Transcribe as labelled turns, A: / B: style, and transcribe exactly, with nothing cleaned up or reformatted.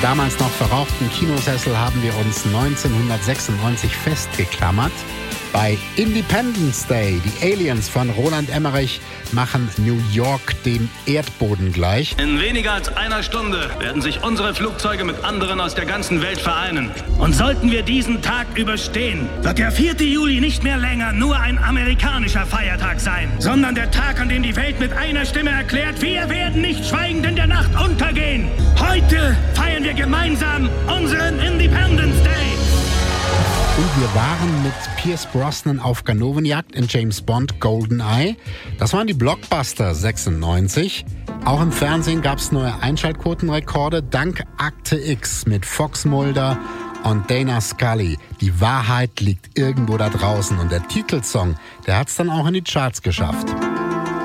A: Im damals noch verrauchten Kinosessel haben wir uns neunzehnhundertsechsundneunzig festgeklammert. Bei Independence Day, die Aliens von Roland Emmerich machen New York dem Erdboden gleich.
B: In weniger als einer Stunde werden sich unsere Flugzeuge mit anderen aus der ganzen Welt vereinen. Und sollten wir diesen Tag überstehen, wird der vierte Juli nicht mehr länger nur ein amerikanischer Feiertag sein, sondern der Tag, an dem die Welt mit einer Stimme erklärt, wir werden nicht schweigend in der Nacht untergehen. Heute feiern wir gemeinsam unseren Independence Day.
A: Und wir waren mit Pierce Brosnan auf Ganovenjagd in James Bond GoldenEye. Das waren die Blockbuster sechsundneunzig. Auch im Fernsehen gab es neue Einschaltquotenrekorde dank Akte X mit Fox Mulder und Dana Scully. Die Wahrheit liegt irgendwo da draußen. Und der Titelsong, der hat es dann auch in die Charts geschafft.